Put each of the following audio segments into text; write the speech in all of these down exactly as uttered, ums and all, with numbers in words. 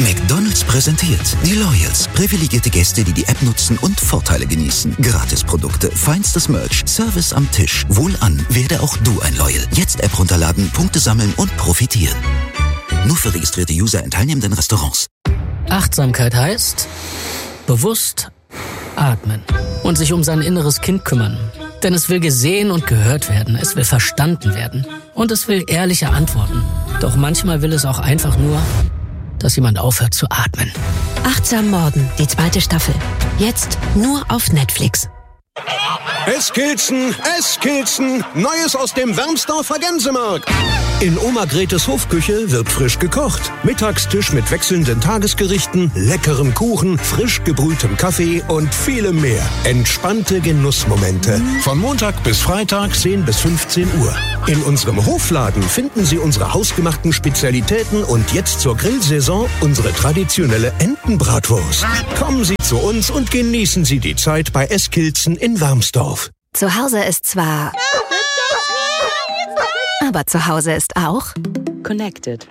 McDonald's präsentiert die Loyals. Privilegierte Gäste, die die App nutzen und Vorteile genießen. Gratisprodukte, feinstes Merch, Service am Tisch. Wohlan, werde auch du ein Loyal. Jetzt App runterladen, Punkte sammeln und profitieren. Nur für registrierte User in teilnehmenden Restaurants. Achtsamkeit heißt bewusst atmen und sich um sein inneres Kind kümmern. Denn es will gesehen und gehört werden, es will verstanden werden und es will ehrliche Antworten. Doch manchmal will es auch einfach nur, dass jemand aufhört zu atmen. Achtsam Morden, die zweite Staffel. Jetzt nur auf Netflix. Eskilzen, Eskilzen, Neues aus dem Wermsdorfer Gänsemarkt. In Oma Gretes Hofküche wird frisch gekocht. Mittagstisch mit wechselnden Tagesgerichten, leckerem Kuchen, frisch gebrühtem Kaffee und vielem mehr. Entspannte Genussmomente. Von Montag bis Freitag zehn bis fünfzehn Uhr. In unserem Hofladen finden Sie unsere hausgemachten Spezialitäten und jetzt zur Grillsaison unsere traditionelle Entenbratwurst. Kommen Sie zu uns und genießen Sie die Zeit bei Eskilzen in Wermsdorf. Zu Hause ist zwar... aber zu Hause ist auch... Connected.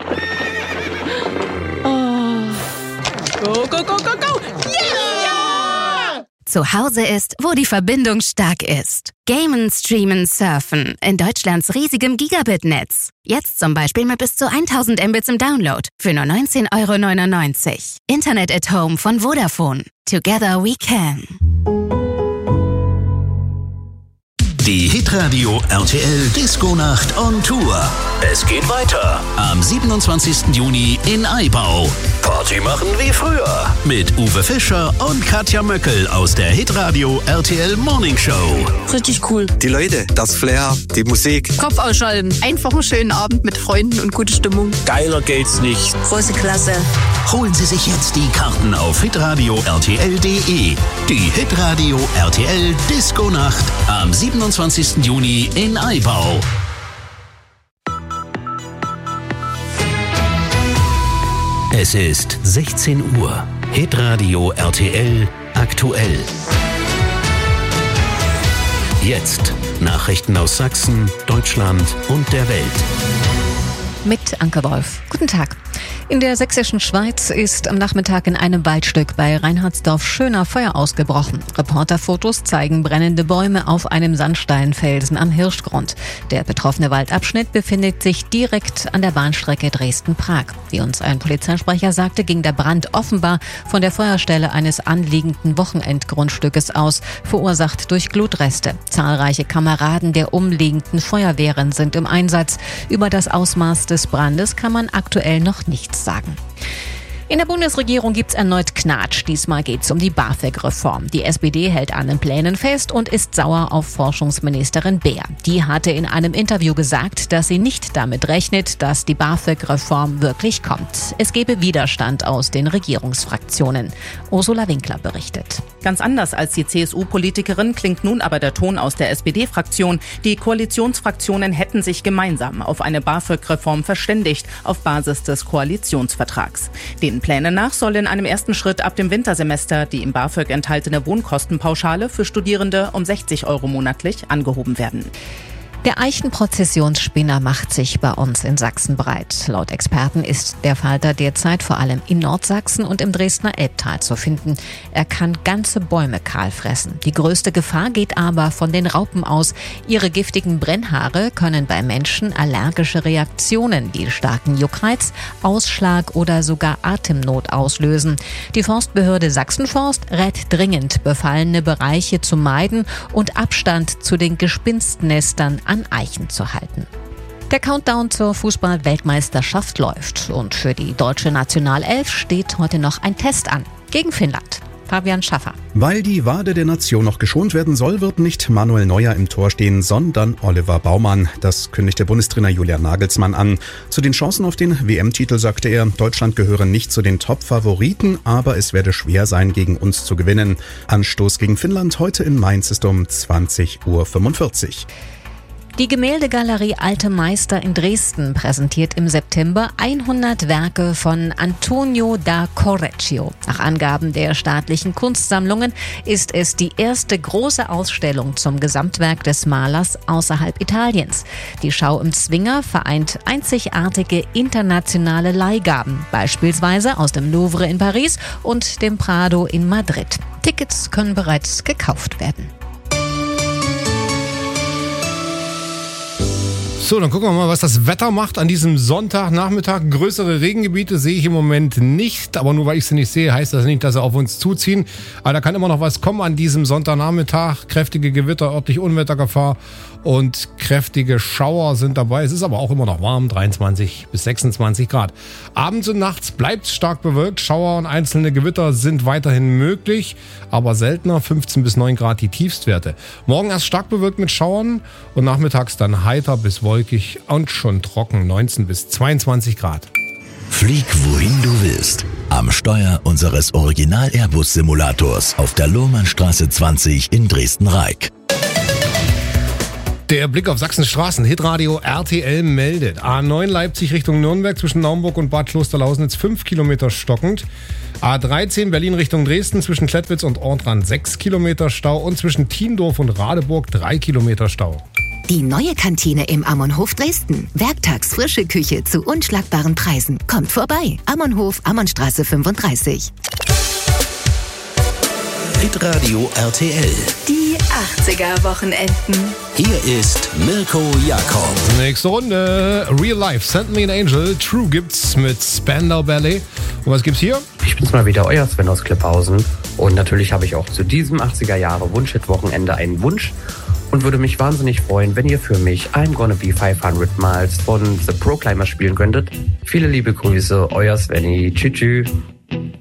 Oh. Go, go, go, go, go! Yeah! Zu Hause ist, wo die Verbindung stark ist. Gamen, streamen, surfen. In Deutschlands riesigem Gigabit-Netz. Jetzt zum Beispiel mit bis zu tausend Mbits im Download. Für nur neunzehn Euro neunundneunzig. Internet at Home von Vodafone. Together we can. Die Hitradio R T L Disco-Nacht on Tour. Es geht weiter am siebenundzwanzigsten Juni in Aibau. Party machen wie früher mit Uwe Fischer und Katja Möckel aus der Hitradio R T L Morning Show. Richtig cool. Die Leute, das Flair, die Musik. Kopf ausschalten. Einfach einen schönen Abend mit Freunden und gute Stimmung. Geiler geht's nicht. Große Klasse. Holen Sie sich jetzt die Karten auf hitradio r t l punkt d e. Die Hitradio R T L Disco-Nacht am siebenundzwanzigsten Juni in Aibau. Es ist sechzehn Uhr. Hitradio R T L aktuell. Jetzt Nachrichten aus Sachsen, Deutschland und der Welt. Mit Anke Wolf. Guten Tag. In der sächsischen Schweiz ist am Nachmittag in einem Waldstück bei Reinhardsdorf-Schöner Feuer ausgebrochen. Reporterfotos zeigen brennende Bäume auf einem Sandsteinfelsen am Hirschgrund. Der betroffene Waldabschnitt befindet sich direkt an der Bahnstrecke Dresden-Prag. Wie uns ein Polizeisprecher sagte, ging der Brand offenbar von der Feuerstelle eines anliegenden Wochenendgrundstückes aus, verursacht durch Glutreste. Zahlreiche Kameraden der umliegenden Feuerwehren sind im Einsatz. Über das Ausmaß des Brandes kann man aktuell noch nichts sagen. In der Bundesregierung gibt's erneut Knatsch. Diesmal geht's um die BAföG-Reform. Die S P D hält an den Plänen fest und ist sauer auf Forschungsministerin Beer. Die hatte in einem Interview gesagt, dass sie nicht damit rechnet, dass die BAföG-Reform wirklich kommt. Es gebe Widerstand aus den Regierungsfraktionen. Ursula Winkler berichtet. Ganz anders als die C S U-Politikerin klingt nun aber der Ton aus der S P D-Fraktion. Die Koalitionsfraktionen hätten sich gemeinsam auf eine BAföG-Reform verständigt, auf Basis des Koalitionsvertrags. Den Plänen nach soll in einem ersten Schritt ab dem Wintersemester die im BAföG enthaltene Wohnkostenpauschale für Studierende um sechzig Euro monatlich angehoben werden. Der Eichenprozessionsspinner macht sich bei uns in Sachsen breit. Laut Experten ist der Falter derzeit vor allem in Nordsachsen und im Dresdner Elbtal zu finden. Er kann ganze Bäume kahl fressen. Die größte Gefahr geht aber von den Raupen aus. Ihre giftigen Brennhaare können bei Menschen allergische Reaktionen wie starken Juckreiz, Ausschlag oder sogar Atemnot auslösen. Die Forstbehörde Sachsenforst rät dringend, befallene Bereiche zu meiden und Abstand zu den Gespinstnestern an Eichen zu halten. Der Countdown zur Fußball-Weltmeisterschaft läuft und für die deutsche Nationalelf steht heute noch ein Test an. Gegen Finnland. Fabian Schaffer. Weil die Wade der Nation noch geschont werden soll, wird nicht Manuel Neuer im Tor stehen, sondern Oliver Baumann. Das kündigte Bundestrainer Julian Nagelsmann an. Zu den Chancen auf den W M-Titel sagte er, Deutschland gehöre nicht zu den Top-Favoriten, aber es werde schwer sein, gegen uns zu gewinnen. Anstoß gegen Finnland heute in Mainz ist um zwanzig Uhr fünfundvierzig. Die Gemäldegalerie Alte Meister in Dresden präsentiert im September hundert Werke von Antonio da Correggio. Nach Angaben der staatlichen Kunstsammlungen ist es die erste große Ausstellung zum Gesamtwerk des Malers außerhalb Italiens. Die Schau im Zwinger vereint einzigartige internationale Leihgaben, beispielsweise aus dem Louvre in Paris und dem Prado in Madrid. Tickets können bereits gekauft werden. So, dann gucken wir mal, was das Wetter macht an diesem Sonntagnachmittag. Größere Regengebiete sehe ich im Moment nicht, aber nur weil ich sie nicht sehe, heißt das nicht, dass sie auf uns zuziehen. Aber da kann immer noch was kommen an diesem Sonntagnachmittag. Kräftige Gewitter, örtlich Unwettergefahr und kräftige Schauer sind dabei. Es ist aber auch immer noch warm, dreiundzwanzig bis sechsundzwanzig Grad. Abends und nachts bleibt es stark bewölkt. Schauer und einzelne Gewitter sind weiterhin möglich, aber seltener, fünfzehn bis neun Grad die Tiefstwerte. Morgen erst stark bewölkt mit Schauern und nachmittags dann heiter bis wolkig und schon trocken, neunzehn bis zweiundzwanzig Grad. Flieg wohin du willst. Am Steuer unseres Original-Airbus-Simulators auf der Lohmannstraße zwanzig in Dresden-Reik. Der Blick auf Sachsens Straßen. Hitradio R T L meldet. A neun Leipzig Richtung Nürnberg zwischen Naumburg und Bad Klosterlausnitz fünf Kilometer stockend. A dreizehn Berlin Richtung Dresden zwischen Klettwitz und Ortrand sechs Kilometer Stau und zwischen Tiendorf und Radeburg drei Kilometer Stau. Die neue Kantine im Ammonhof Dresden. Werktags frische Küche zu unschlagbaren Preisen. Kommt vorbei. Ammonhof, Ammonnstraße fünfunddreißig. Hitradio R T L. Die achtziger-Wochenenden. Hier ist Mirko Jakob. Nächste Runde. Real Life. Send Me an Angel. True gibt's mit Spandau Ballet. Und was gibt's hier? Ich bin's mal wieder, euer Sven aus Klipphausen. Und natürlich habe ich auch zu diesem achtziger-Jahre-Wunsch-Hit-Wochenende einen Wunsch. Und würde mich wahnsinnig freuen, wenn ihr für mich I'm Gonna Be fünfhundert Miles von The Proclaimers spielen könntet. Viele liebe Grüße, euer Svenny. Tschüss. Tschüss.